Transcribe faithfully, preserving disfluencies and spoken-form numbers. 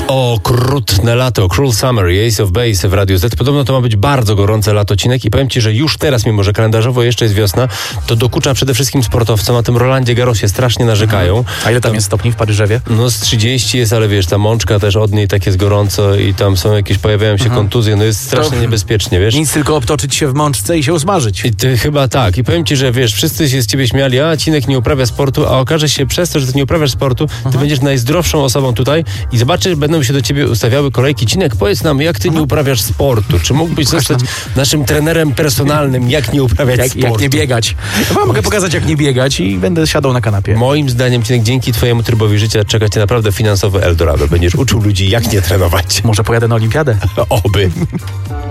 Okrutne lato, Cruel Summer, Ace of Base w Radiu Z. Podobno to ma być bardzo gorące latocinek i powiem Ci, że już teraz, mimo że kalendarzowo jeszcze jest wiosna, to dokucza przede wszystkim sportowcom. Na tym Rolandzie Garrosie strasznie narzekają. A ile tam, tam jest stopni w Paryżewie? No z trzydzieści jest, ale wiesz, ta mączka też od niej tak jest gorąco i tam są jakieś, pojawiają się mhm. kontuzje, no jest strasznie to niebezpiecznie, wiesz. Nic, tylko obtoczyć się w mączce i się usmażyć. I ty chyba tak. I powiem Ci, że wiesz, wszyscy się z Ciebie śmiali, a Cinek nie uprawia sportu, a okaże się przez to, że Ty nie uprawiasz sportu, Ty mhm. będziesz najzdrowszą osobą tutaj i zobaczysz, będą się do Ciebie ustawiały kolejki. Cinek, powiedz nam, jak Ty nie uprawiasz sportu? Czy mógłbyś zostać naszym trenerem personalnym, jak nie uprawiać jak, sportu? Jak nie biegać. Ja mogę pokazać, jak nie biegać i będę siadał na kanapie. Moim zdaniem, Cinek, dzięki Twojemu trybowi życia czeka Cię naprawdę finansowe Eldorado. Będziesz uczył ludzi, jak nie trenować. Może pojadę na olimpiadę? Oby.